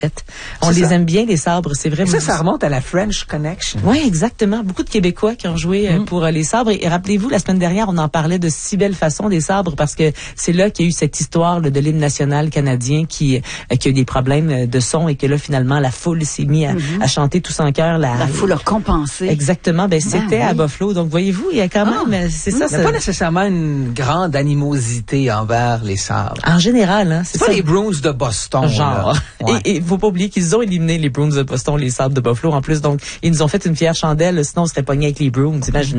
On les aime bien, les sabres, c'est vrai. Ça remonte à la French Connection. Oui, exactement. Beaucoup de Québécois qui ont joué pour les sabres. Et rappelez-vous, la semaine dernière, on en parlait de si belle façon des sabres parce que c'est là qu'il y a eu cette histoire de l'hymne national canadien qui a eu des problèmes de son et que là, finalement, la foule s'est mise à chanter tous en chœur. La foule a compensé. Exactement. C'était à Buffalo. Donc, voyez-vous, il y a quand même, c'est ça. Il n'y a pas nécessairement une grande animosité envers les sabres. En général, hein. C'est pas les Bruins de Boston. Genre. Et faut pas oublier qu'ils ont éliminé les Bruins de Boston, les sabres de Buffalo en plus. Donc, ils nous ont fait une fière chandelle. Sinon, on serait pogné avec les Bruins.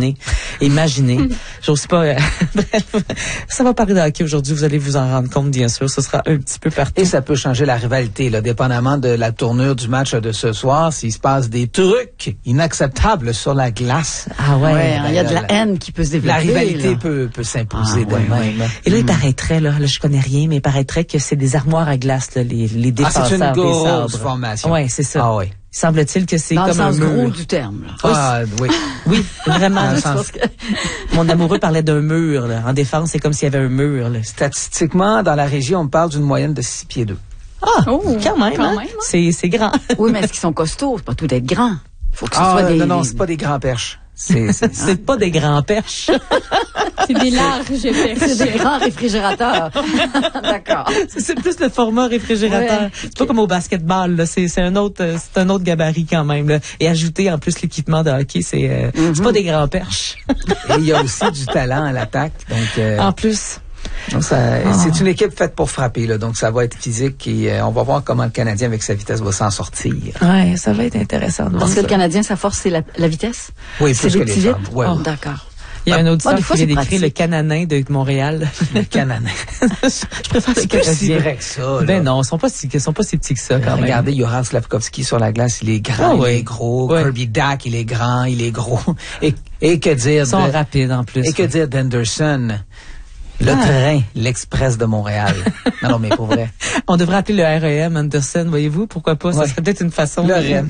Imaginez. J'ose pas. Bref, ça va parler de hockey aujourd'hui. Vous allez vous en rendre compte, bien sûr. Ce sera un petit peu partout. Et ça peut changer la rivalité, là, dépendamment de la tournure du match de ce soir. S'il se passe des trucs inacceptables sur la glace. Ah ouais. Il y a de la haine qui peut se développer. La rivalité peut s'imposer d'elle-même. Et là, il paraîtrait, là, je connais rien, mais il paraîtrait que c'est des armoires à glace, là, les défenseurs c'est une des sabres. formation. Ouais, c'est ça. Ah oui. Semble-t-il que c'est dans comme le sens un mur. gros du terme. Là. Ah oui. Oui, vraiment. Que... Mon amoureux parlait d'un mur. Là. En défense, c'est comme s'il y avait un mur. Là. Statistiquement, dans la région, on parle d'une moyenne de 6 pieds 2. Ah, quand même. Hein? C'est grand. Oui, mais est-ce qu'ils sont costauds? C'est pas tout d'être grand. Faut que ce soit des... Non, c'est pas des grands perches. C'est pas des grands perches. C'est des larges perches. C'est des grands réfrigérateurs. D'accord. C'est plus le format réfrigérateur. C'est pas comme au basketball, là. C'est un autre gabarit quand même, là. Et ajouter en plus l'équipement de hockey, c'est pas des grands perches. Et il y a aussi du talent à l'attaque. Donc, en plus. Donc c'est une équipe faite pour frapper, là, donc ça va être physique et on va voir comment le Canadien avec sa vitesse va s'en sortir. Ouais, ça va être intéressant. Parce que le Canadien, sa force, c'est la vitesse. Oui, plus que les sabres. Ouais. D'accord. Il y a un auditeur qui vient d'écrire le Cananin de Montréal. Le Cananin. Je préfère le Canadien. C'est si vrai que ça. Là. Ben non, ils sont pas si petits que ça quand même. Regardez, Johan Slavkovski sur la glace, il est grand, il est gros. Ouais. Kirby Dack, il est grand, il est gros. Et que dire ils sont rapides en plus. Et que dire d'Henderson? Le train, l'Express de Montréal. Non, mais pour vrai. On devrait appeler le REM Anderson, voyez-vous? Pourquoi pas? Ça serait peut-être une façon. Le REM.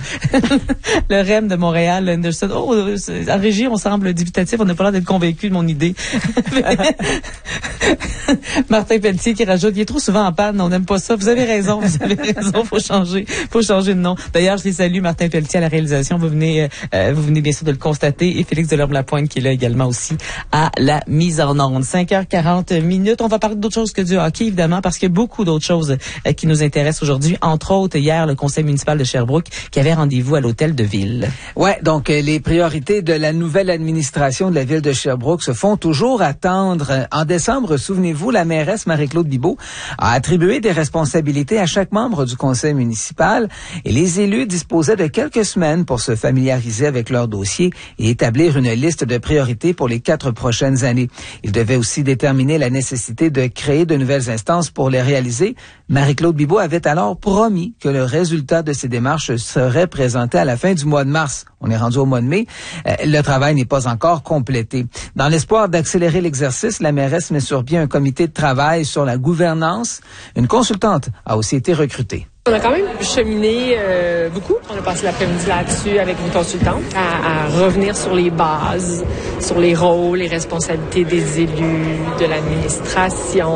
Le REM de Montréal, Anderson. Oh, en régie, on semble dubitatif. On n'a pas l'air d'être convaincu de mon idée. Martin Pelletier qui rajoute, il est trop souvent en panne. On n'aime pas ça. Vous avez raison. Faut changer de nom. D'ailleurs, je les salue, Martin Pelletier à la réalisation. Vous venez bien sûr de le constater. Et Félix Delorme-Lapointe qui est là également aussi à la mise en onde. 5h40. On va parler d'autre chose que du hockey, évidemment, parce qu'il y a beaucoup d'autres choses qui nous intéressent aujourd'hui. Entre autres, hier, le conseil municipal de Sherbrooke qui avait rendez-vous à l'hôtel de ville. Ouais, donc les priorités de la nouvelle administration de la ville de Sherbrooke se font toujours attendre. En décembre, souvenez-vous, la mairesse Marie-Claude Bibeau a attribué des responsabilités à chaque membre du conseil municipal et les élus disposaient de quelques semaines pour se familiariser avec leur dossier et établir une liste de priorités pour les 4 prochaines années. Ils devaient aussi déterminer la nécessité de créer de nouvelles instances pour les réaliser. Marie-Claude Bibeau avait alors promis que le résultat de ces démarches serait présenté à la fin du mois de mars. On est rendu au mois de mai. Le travail n'est pas encore complété. Dans l'espoir d'accélérer l'exercice, la mairesse met sur pied un comité de travail sur la gouvernance. Une consultante a aussi été recrutée. On a quand même cheminé beaucoup. On a passé l'après-midi là-dessus avec une consultante à revenir sur les bases, sur les rôles, les responsabilités des élus, de l'administration,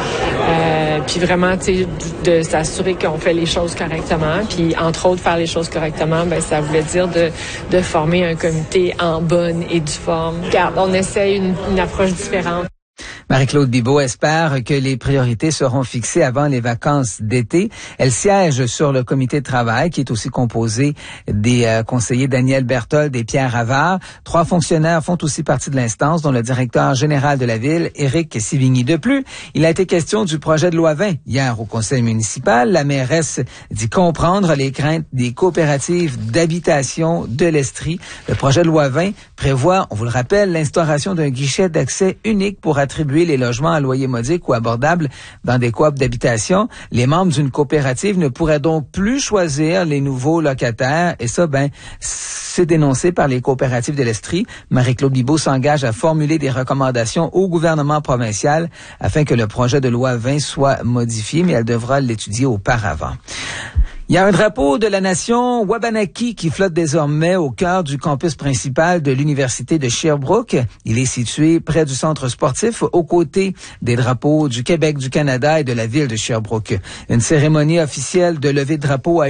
puis vraiment, tu sais, de s'assurer qu'on fait les choses correctement. Puis entre autres, faire les choses correctement, ben ça voulait dire de former un comité en bonne et due forme. Regarde, on essaie une approche différente. Marie-Claude Bibeau espère que les priorités seront fixées avant les vacances d'été. Elle siège sur le comité de travail qui est aussi composé des conseillers Daniel Berthold et Pierre Havard. 3 fonctionnaires font aussi partie de l'instance, dont le directeur général de la ville, Éric Sivigny. De plus, il a été question du projet de loi 20 hier au conseil municipal. La mairesse dit comprendre les craintes des coopératives d'habitation de l'Estrie. Le projet de loi 20 prévoit, on vous le rappelle, l'instauration d'un guichet d'accès unique pour attribuer les logements à loyer modique ou abordable dans des coops d'habitation. Les membres d'une coopérative ne pourraient donc plus choisir les nouveaux locataires et ça, c'est dénoncé par les coopératives de l'Estrie. Marie-Claude Bibeau s'engage à formuler des recommandations au gouvernement provincial afin que le projet de loi 20 soit modifié, mais elle devra l'étudier auparavant. Il y a un drapeau de la nation Wabanaki qui flotte désormais au cœur du campus principal de l'Université de Sherbrooke. Il est situé près du centre sportif, aux côtés des drapeaux du Québec, du Canada et de la ville de Sherbrooke. Une cérémonie officielle de levée de drapeau a